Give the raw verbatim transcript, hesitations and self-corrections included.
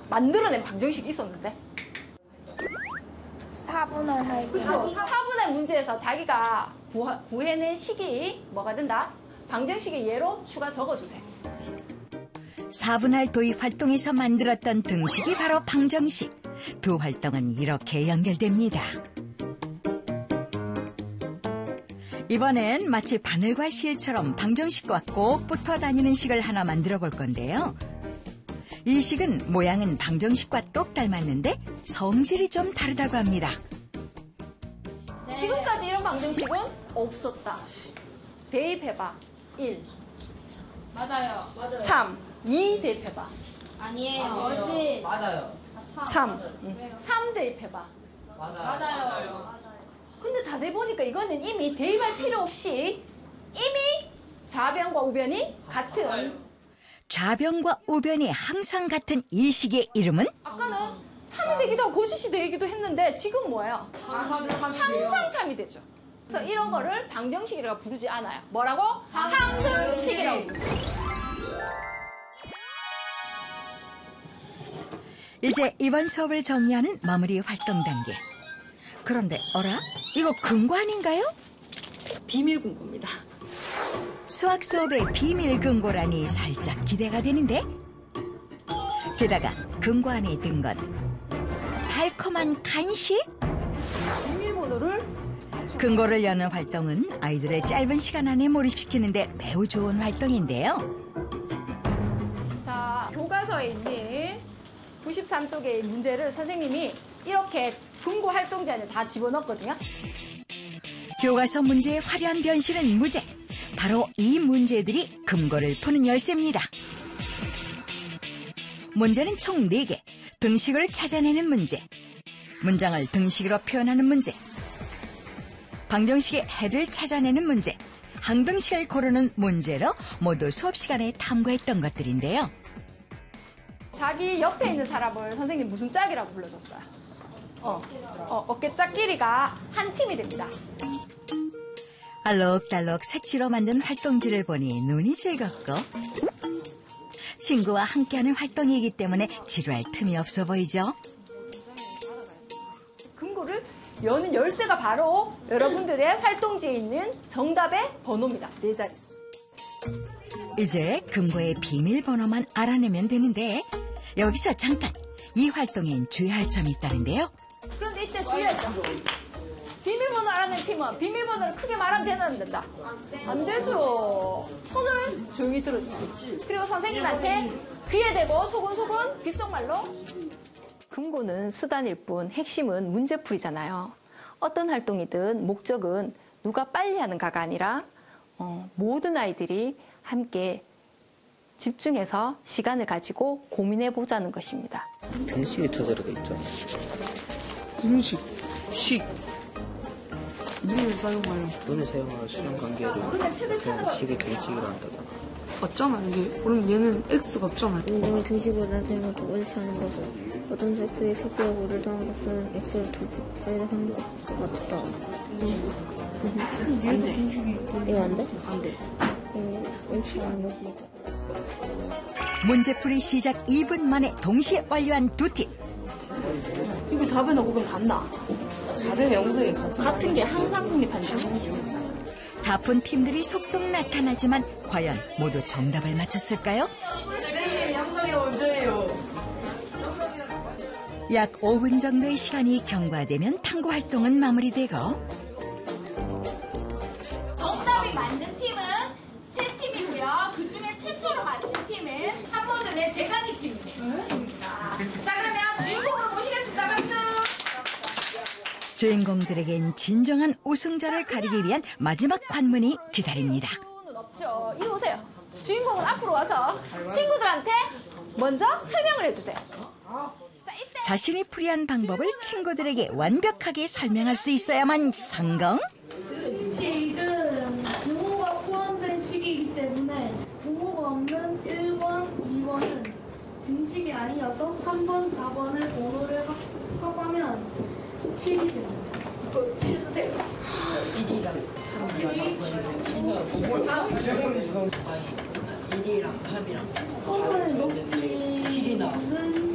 만들어낸 방정식이 있었는데. 사분할 할게요. 그렇죠. 사분할 문제에서 자기가 구하, 구해낸 식이 뭐가 된다? 방정식의 예로 추가 적어주세요. 사분할 도입 활동에서 만들었던 등식이 바로 방정식. 두 활동은 이렇게 연결됩니다. 이번엔 마치 바늘과 실처럼 방정식과 꼭 붙어 다니는 식을 하나 만들어 볼 건데요. 이 식은 모양은 방정식과 똑 닮았는데 성질이 좀 다르다고 합니다. 네. 지금까지 이런 방정식은 없었다. 대입해봐. 일. 맞아요. 맞아요. 참. 이 대입해봐. 아니에요. 어디? 맞아요. 참. 삼 대입해봐. 맞아요. 맞아요. 근데 자세히 보니까 이거는 이미 대입할 필요 없이 이미 좌변과 우변이 같은. 좌변과 우변이 항상 같은 이 식의 이름은 아까는 참이 되기도 하고 거짓이 되기도 했는데 지금 뭐예요? 항상 참이 되죠. 그래서 이런 거를 방정식이라고 부르지 않아요. 뭐라고? 항등식이라고. 이제 이번 수업을 정리하는 마무리 활동 단계. 그런데 어라? 이거 근거 아닌가요? 비밀 공부입니다. 수학 수업의 비밀 근거라니 살짝 기대가 되는데? 게다가 근거 안에 든 건 달콤한 간식? 비밀번호를 근거를 여는 활동은 아이들을 짧은 시간 안에 몰입시키는데 매우 좋은 활동인데요. 자, 교과서에 있는 구십삼 쪽의 문제를 선생님이 이렇게 근거 활동지 안에 다 집어넣었거든요. 교과서 문제의 화려한 변신은 무죄. 바로 이 문제들이 근거를 푸는 열쇠입니다. 문제는 총 네 개. 등식을 찾아내는 문제, 문장을 등식으로 표현하는 문제, 방정식의 해를 찾아내는 문제, 항등식을 고르는 문제로 모두 수업 시간에 탐구했던 것들인데요. 자기 옆에 있는 사람을 선생님 무슨 짝이라고 불러줬어요? 어, 어, 어깨 짝끼리가 한 팀이 됩니다. 알록달록 색지로 만든 활동지를 보니 눈이 즐겁고 친구와 함께하는 활동이기 때문에 지루할 틈이 없어 보이죠? 근거를 여는 열쇠가 바로 여러분들의 활동지에 있는 정답의 번호입니다. 네 자릿수. 이제 근거의 비밀번호만 알아내면 되는데 여기서 잠깐 이 활동엔 주의할 점이 있다는데요. 그런데 이때 주의할 점. 비밀번호 알아낸 팀은 비밀번호를 크게 말하면 되나 안 된다? 안 되죠. 손을 조용히 들어주세요. 그리고 선생님한테 귀에 대고 소근소근 귓속말로. 근거는 수단일 뿐 핵심은 문제풀이잖아요. 어떤 활동이든 목적은 누가 빨리 하는가가 아니라 어, 모든 아이들이 함께 집중해서 시간을 가지고 고민해보자는 것입니다. 등식이 저자리가 있죠. 등식, 식. 눈을 사용하여. 눈을 사용하여 수령 관계를 그냥 식의 등식이라 한다잖아. 맞잖아, 이게. 그럼 얘는 X가 없잖아. 운동을 등식으로 사용하고 옳지 않은 것은 어떤 X의 색깔 오를 더한 것은 X를 두 배에 하는 것 같다. 안 돼. 이거 안 돼? 안 돼. 음, 옳지 않은 것이니까. 문제풀이 시작 이 분 만에 동시에 완료한 두 팀. 이거 좌변 오분 같나? 자변 영상이 같은 같은 게 항상 성립한다. 다푼 팀들이 속속 나타나지만 과연 모두 정답을 맞췄을까요? 선생님 영상이 언제예요? 약 오 분 정도의 시간이 경과되면 탐구 활동은 마무리되고 정답이 맞는 팀은 세 팀이고요. 그 중에 최초로 맞힌 팀은 한모든의 재간이 팀입니다. 자, 그러면 주인공으로 모시겠습니다. 박수! 주인공들에겐 진정한 우승자를 가리기 위한 마지막 관문이 기다립니다. 수는 없죠. 이리 오세요. 주인공은 앞으로 와서 친구들한테 먼저 설명을 해주세요. 자, 이때 자신이 풀이한 방법을 친구들에게 완벽하게 설명할 수 있어야만 성공? 식은 부모가 포함된 식이기 때문에 부모가 없는 일 번, 이 번은 등식이 아니어서 삼 번, 사 번의 번호를 합하면 칠이 됩니다. 칠 쓰세요. 일이랑 삼이랑 일이랑 삼이랑 손을 높이 칠이 나왔어.